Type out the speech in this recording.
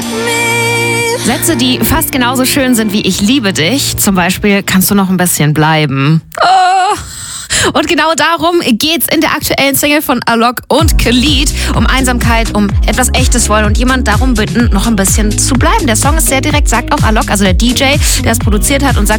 Sätze, die fast genauso schön sind wie ich liebe dich. Zum Beispiel, kannst du noch ein bisschen bleiben? Oh. Und genau darum geht's in der aktuellen Single von Alok und Khalid. Um Einsamkeit, um etwas Echtes wollen und jemand darum bitten, noch ein bisschen zu bleiben. Der Song ist sehr direkt, sagt auch Alok, also der DJ, der es produziert hat, und sagt,